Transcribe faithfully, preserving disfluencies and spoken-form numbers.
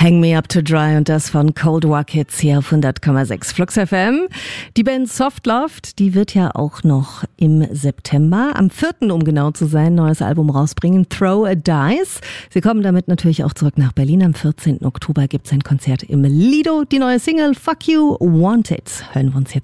Hang Me Up to Dry und das von Cold War Kids hier auf hundert Komma sechs Flux F M. Die Band Softloft, die wird ja auch noch im September, am vierten um genau zu sein, neues Album rausbringen, Throw a Dice. Sie kommen damit natürlich auch zurück nach Berlin. Am vierzehnten Oktober gibt es ein Konzert im Lido. Die neue Single Fuck You Want It hören wir uns jetzt